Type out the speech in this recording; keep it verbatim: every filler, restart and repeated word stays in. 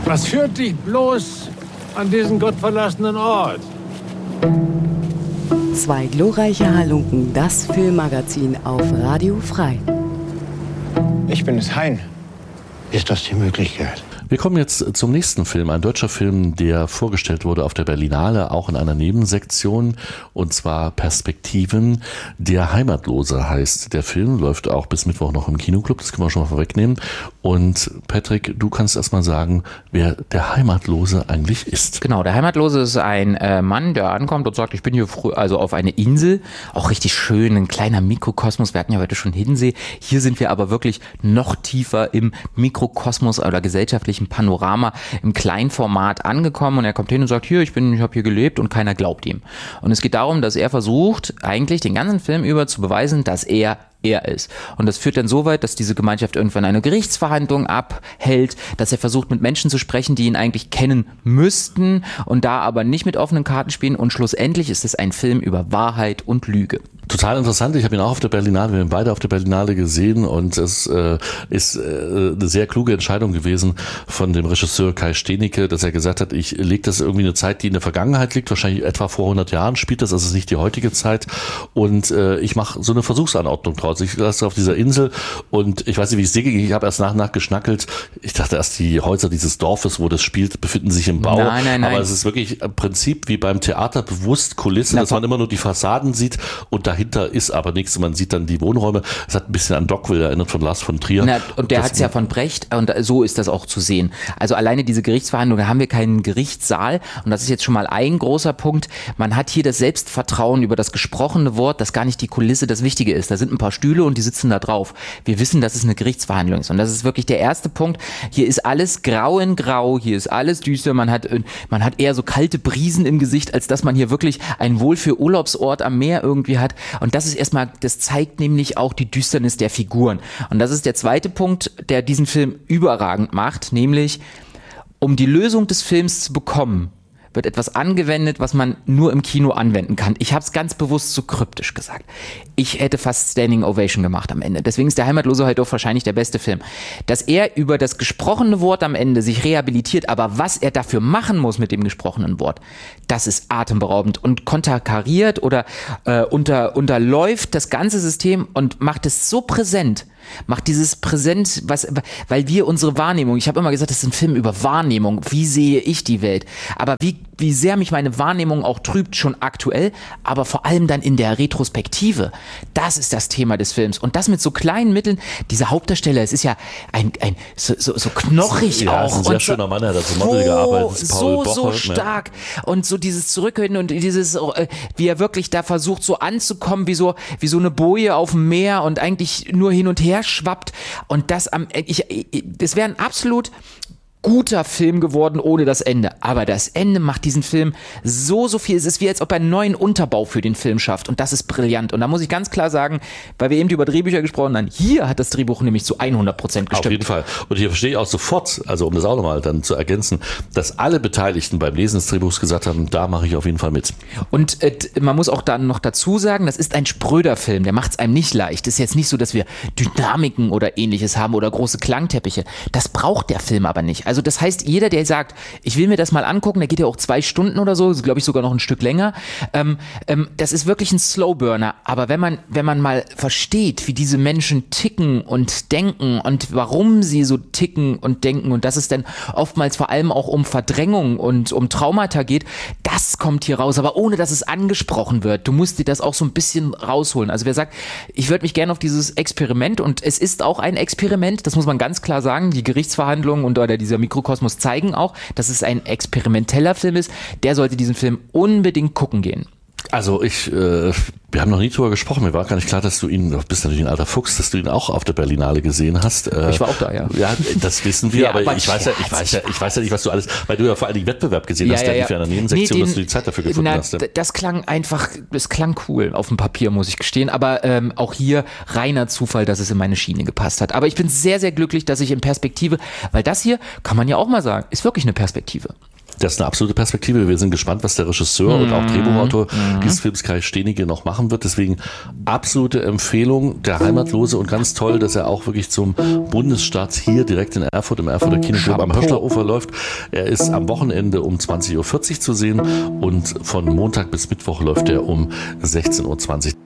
Was führt dich bloß an diesen gottverlassenen Ort? Zwei glorreiche Halunken, das Filmmagazin auf Radio Frei. Ich bin es, Hein. Ist das die Möglichkeit? Wir kommen jetzt zum nächsten Film, ein deutscher Film, der vorgestellt wurde auf der Berlinale, auch in einer Nebensektion, und zwar Perspektiven. Der Heimatlose heißt der Film, läuft auch bis Mittwoch noch im Kinoclub, das können wir schon mal vorwegnehmen. Und Patrick, du kannst erst mal sagen, wer der Heimatlose eigentlich ist. Genau, der Heimatlose ist ein äh, Mann, der ankommt und sagt, ich bin hier früh, also auf eine Insel, auch richtig schön, ein kleiner Mikrokosmos, wir hatten ja heute schon Hiddensee, hier sind wir aber wirklich noch tiefer im Mikrokosmos oder gesellschaftlichen Panorama im Kleinformat angekommen, und er kommt hin und sagt, hier, ich bin, ich habe hier gelebt, und keiner glaubt ihm. Und es geht darum, dass er versucht, eigentlich den ganzen Film über zu beweisen, dass er er ist. Und das führt dann so weit, dass diese Gemeinschaft irgendwann eine Gerichtsverhandlung abhält, dass er versucht, mit Menschen zu sprechen, die ihn eigentlich kennen müssten und da aber nicht mit offenen Karten spielen, und schlussendlich ist es ein Film über Wahrheit und Lüge. Total interessant, ich habe ihn auch auf der Berlinale, wir haben beide auf der Berlinale gesehen, und es äh, ist äh, eine sehr kluge Entscheidung gewesen von dem Regisseur Kai Steenicke, dass er gesagt hat, ich lege das irgendwie eine Zeit, die in der Vergangenheit liegt, wahrscheinlich etwa vor hundert Jahren spielt das, also es ist nicht die heutige Zeit, und äh, ich mache so eine Versuchsanordnung draus. Ich lasse auf dieser Insel, und ich weiß nicht, wie es dir ging, ich habe erst nach und nach geschnackelt, ich dachte erst, die Häuser dieses Dorfes, wo das spielt, befinden sich im Bau, nein, nein, nein. aber es ist wirklich im Prinzip wie beim Theater bewusst Kulisse, Na, dass man immer nur die Fassaden sieht, und dahinter ist aber nichts, man sieht dann die Wohnräume. Es hat ein bisschen an Dockville erinnert von Lars von Trier. Na, und der hat es ja von Brecht, und so ist das auch zu sehen. Also alleine diese Gerichtsverhandlung, da haben wir keinen Gerichtssaal, und das ist jetzt schon mal ein großer Punkt. Man hat hier das Selbstvertrauen über das gesprochene Wort, dass gar nicht die Kulisse das Wichtige ist. Da sind ein paar Stühle und die sitzen da drauf. Wir wissen, dass es eine Gerichtsverhandlung ist, und das ist wirklich der erste Punkt. Hier ist alles grau in grau, hier ist alles düster, man hat, man hat eher so kalte Brisen im Gesicht, als dass man hier wirklich einen Wohlfühl-Urlaubsort am Meer irgendwie hat, und das ist erstmal, das zeigt nämlich auch die Düsternis der Figuren. Und das ist der zweite Punkt, der diesen Film überragend macht, nämlich, um die Lösung des Films zu bekommen, wird etwas angewendet, was man nur im Kino anwenden kann. Ich habe es ganz bewusst so kryptisch gesagt. Ich hätte fast Standing Ovation gemacht am Ende. Deswegen ist der Heimatlose halt auch wahrscheinlich der beste Film. Dass er über das gesprochene Wort am Ende sich rehabilitiert, aber was er dafür machen muss mit dem gesprochenen Wort, das ist atemberaubend und konterkariert oder äh, unter, unterläuft das ganze System und macht es so präsent, macht dieses Präsent, was, weil wir unsere Wahrnehmung, ich habe immer gesagt, das ist ein Film über Wahrnehmung, wie sehe ich die Welt, aber wie, wie sehr mich meine Wahrnehmung auch trübt, schon aktuell, aber vor allem dann in der Retrospektive, das ist das Thema des Films, und das mit so kleinen Mitteln. Dieser Hauptdarsteller, es ist ja ein, ein so, so, so knochig ja, auch, ein sehr und schöner so, Mann, der hat als Model gearbeitet, das ist Paul so, so Bocher, stark, ja. Und so dieses Zurückhören und dieses, wie er wirklich da versucht so anzukommen, wie so, wie so eine Boje auf dem Meer und eigentlich nur hin und her schwappt, und das am, ich, ich, das wäre ein absolut guter Film geworden ohne das Ende. Aber das Ende macht diesen Film so, so viel. Es ist wie, als ob er einen neuen Unterbau für den Film schafft. Und das ist brillant. Und da muss ich ganz klar sagen, weil wir eben über Drehbücher gesprochen haben, hier hat das Drehbuch nämlich zu hundert Prozent gestimmt. Auf jeden Fall. Und hier verstehe ich auch sofort, also um das auch nochmal dann zu ergänzen, dass alle Beteiligten beim Lesen des Drehbuchs gesagt haben, da mache ich auf jeden Fall mit. Und äh, man muss auch dann noch dazu sagen, das ist ein spröder Film. Der macht es einem nicht leicht. Es ist jetzt nicht so, dass wir Dynamiken oder ähnliches haben oder große Klangteppiche. Das braucht der Film aber nicht. Also das heißt, jeder, der sagt, ich will mir das mal angucken, der geht ja auch zwei Stunden oder so, glaube ich sogar noch ein Stück länger. Ähm, ähm, das ist wirklich ein Slowburner. Aber wenn man, wenn man mal versteht, wie diese Menschen ticken und denken und warum sie so ticken und denken, und dass es dann oftmals vor allem auch um Verdrängung und um Traumata geht, das kommt hier raus, aber ohne, dass es angesprochen wird. Du musst dir das auch so ein bisschen rausholen. Also wer sagt, ich würde mich gerne auf dieses Experiment, und es ist auch ein Experiment, das muss man ganz klar sagen, die Gerichtsverhandlungen und oder dieser Mikrokosmos zeigen auch, dass es ein experimenteller Film ist, der sollte diesen Film unbedingt gucken gehen. Also ich, äh, wir haben noch nie drüber gesprochen, mir war gar nicht klar, dass du ihn, du bist natürlich ein alter Fuchs, dass du ihn auch auf der Berlinale gesehen hast. Äh, ich war auch da, ja. Ja, das wissen wir, ja, aber, aber ich weiß ja, ich weiß ja, ich weiß ja nicht, was du alles, weil du ja vor allem den Wettbewerb gesehen ja, hast, ja, der ja. lief ja in der Nebensektion, nee, den, dass du die Zeit dafür gefunden na, hast. Ja. Das klang einfach, das klang cool auf dem Papier, muss ich gestehen, aber ähm, auch hier reiner Zufall, dass es in meine Schiene gepasst hat. Aber ich bin sehr, sehr glücklich, dass ich in Perspektive, weil das hier, kann man ja auch mal sagen, ist wirklich eine Perspektive. Das ist eine absolute Perspektive. Wir sind gespannt, was der Regisseur und auch Drehbuchautor dieses Films Kai Steenicke noch machen wird. Deswegen absolute Empfehlung, der Heimatlose, und ganz toll, dass er auch wirklich zum Bundesstart hier direkt in Erfurt im Erfurter Kinoclub am Höschlerufer läuft. Er ist am Wochenende um zwanzig Uhr vierzig zu sehen und von Montag bis Mittwoch läuft er um sechzehn Uhr zwanzig.